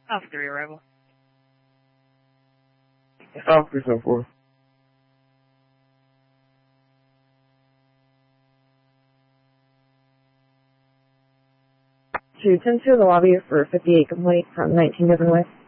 Alpha 3 arrival. Alpha 374. To 10-2 in the lobby for 58 complaint from 19 Devon West.